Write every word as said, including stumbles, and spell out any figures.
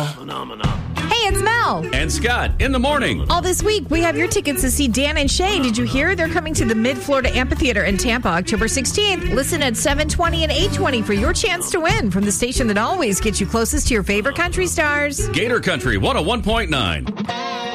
Hey, it's Mel. And Scott in the morning. All this week, we have your tickets to see Dan and Shay. Did you hear? They're coming to the Mid-Florida Amphitheater in Tampa, October sixteenth. Listen at seven twenty and eight twenty for your chance to win from the station that always gets you closest to your favorite country stars. Gator Country one oh one point nine.